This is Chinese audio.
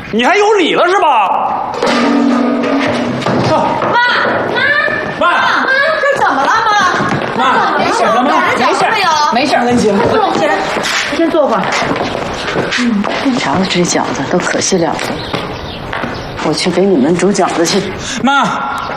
你还有理了是吧？妈， 这怎么了，妈？ 没事， 没事， 跟姐， 坐起来，先坐会儿。 饺子吃饺子都可惜了，我去给你们煮饺子去。 妈。